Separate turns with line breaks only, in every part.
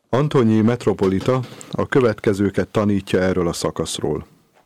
Antonyi metropolita a következőket tanítja erről a szakaszról.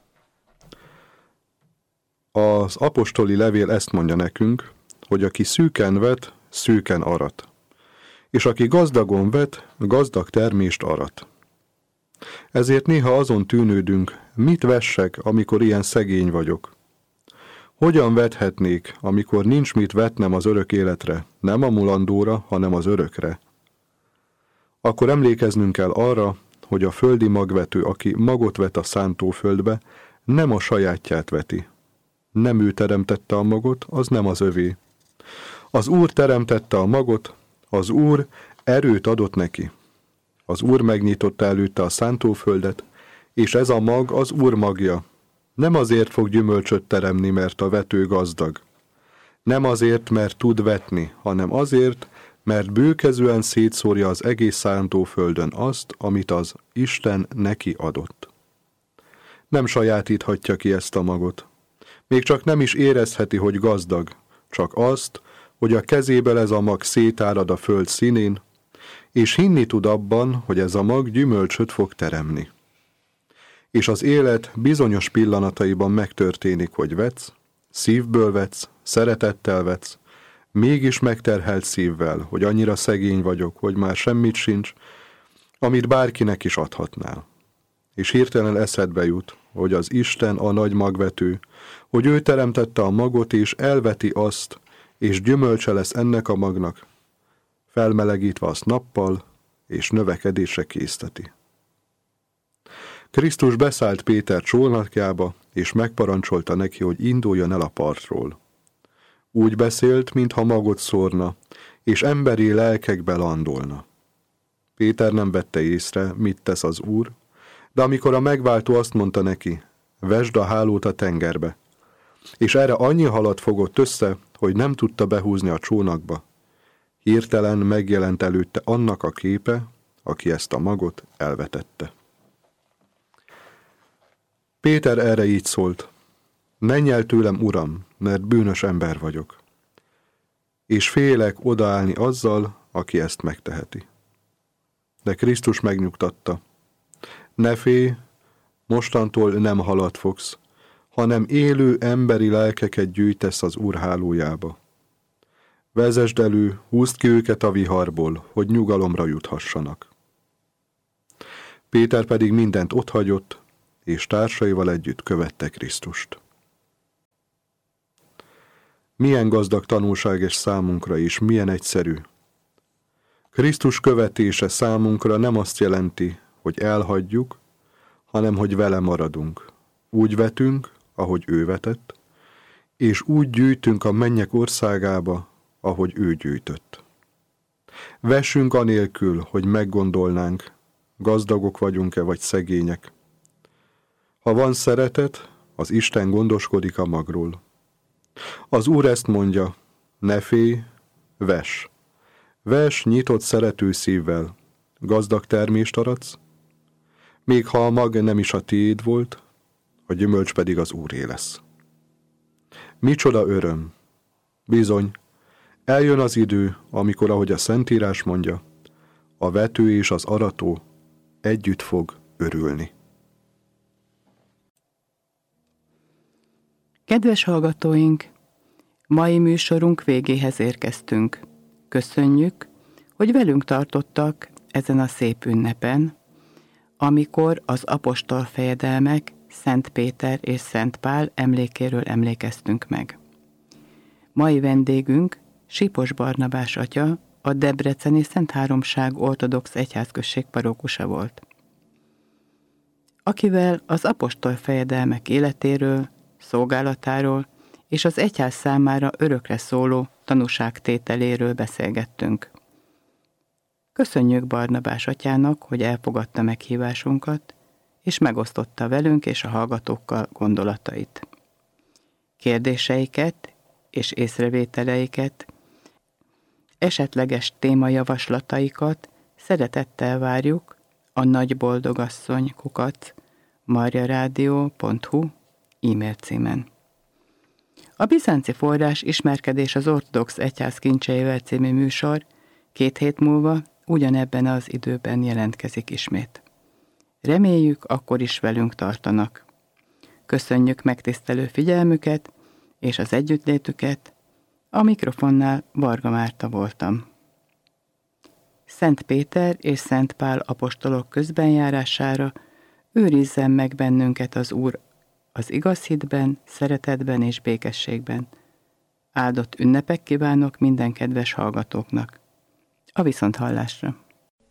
Az apostoli levél ezt mondja nekünk, hogy aki szűken vet, szűken arat, és aki gazdagon vet, gazdag termést arat. Ezért néha azon tűnődünk, mit vessek, amikor ilyen szegény vagyok. Hogyan vethetnék, amikor nincs mit vetnem az örök életre, nem a mulandóra, hanem az örökre? Akkor emlékeznünk kell arra, hogy a földi magvető, aki magot vet a szántóföldbe, nem a sajátját veti. Nem ő teremtette a magot, az nem az övé. Az Úr teremtette a magot, az Úr erőt adott neki. Az Úr megnyitotta előtte a szántóföldet, és ez a mag az Úr magja. Nem azért fog gyümölcsöt teremni, mert a vető gazdag. Nem azért, mert tud vetni, hanem azért, mert bőkezően szétszórja az egész szántóföldön azt, amit az Isten neki adott. Nem sajátíthatja ki ezt a magot. Még csak nem is érezheti, hogy gazdag, csak azt, hogy a kezéből ez a mag szétárad a föld színén, és hinni tud abban, hogy ez a mag gyümölcsöt fog teremni. És az élet bizonyos pillanataiban megtörténik, hogy vetsz, szívből vetsz, szeretettel vetsz, mégis megterhelt szívvel, hogy annyira szegény vagyok, hogy már semmit sincs, amit bárkinek is adhatnál. És hirtelen eszedbe jut, hogy az Isten a nagy magvető, hogy ő teremtette a magot, és elveti azt, és gyümölcse lesz ennek a magnak, felmelegítve azt nappal, és növekedésre készteti. Krisztus beszállt Péter csónakjába, és megparancsolta neki, hogy induljon el a partról. Úgy beszélt, mintha magot szórna, és emberi lelkekbe landolna. Péter nem vette észre, mit tesz az Úr, de amikor a megváltó azt mondta neki, vesd a hálót a tengerbe, és erre annyi halat fogott össze, hogy nem tudta behúzni a csónakba, hirtelen megjelent előtte annak a képe, aki ezt a magot elvetette. Péter erre így szólt, menj el tőlem, Uram, mert bűnös ember vagyok, és félek odaállni azzal, aki ezt megteheti. De Krisztus megnyugtatta, ne félj, mostantól nem halat fogsz, hanem élő emberi lelkeket gyűjtesz az Úr hálójába. Vezesd elő, húzd ki őket a viharból, hogy nyugalomra juthassanak. Péter pedig mindent otthagyott, és társaival együtt követte Krisztust. Milyen gazdag tanulság és számunkra is, milyen egyszerű. Krisztus követése számunkra nem azt jelenti, hogy elhagyjuk, hanem hogy vele maradunk. Úgy vetünk, ahogy ő vetett, és úgy gyűjtünk a mennyek országába, ahogy ő gyűjtött. Vessünk anélkül, hogy meggondolnánk, gazdagok vagyunk-e vagy szegények. Ha van szeretet, az Isten gondoskodik a magról. Az Úr ezt mondja, ne félj, vess. Vess nyitott szerető szívvel, gazdag termést aratsz, még ha a mag nem is a tiéd volt, a gyümölcs pedig az Úré lesz. Micsoda öröm! Bizony, eljön az idő, amikor, ahogy a Szentírás mondja, a vető és az arató együtt fog örülni.
Kedves hallgatóink, mai műsorunk végéhez érkeztünk. Köszönjük, hogy velünk tartottak ezen a szép ünnepen, amikor az apostol fejedelmek Szent Péter és Szent Pál emlékéről emlékeztünk meg. Mai vendégünk Sipos Barnabás atya, a debreceni Szent Háromság ortodox egyházközség parókusa volt, akivel az apostol fejedelmek életéről, szolgálatáról és az egyház számára örökre szóló tanúságtételéről beszélgettünk. Köszönjük Barnabás atyának, hogy elfogadta meghívásunkat, és megosztotta velünk és a hallgatókkal gondolatait. Kérdéseiket és észrevételeiket, esetleges témajavaslataikat szeretettel várjuk a nagyboldogasszony@mariaradio.hu e-mail címen. A Bizánci Forrás Ismerkedés az ortodox egyház kincseivel című műsor 2 hét múlva ugyanebben az időben jelentkezik ismét. Reméljük, akkor is velünk tartanak. Köszönjük megtisztelő figyelmüket és az együttlétüket. A mikrofonnál Varga Márta voltam. Szent Péter és Szent Pál apostolok közbenjárására őrizzen meg bennünket az Úr az igaz hitben, szeretetben és békességben. Áldott ünnepek kívánok minden kedves hallgatóknak. A viszonthallásra!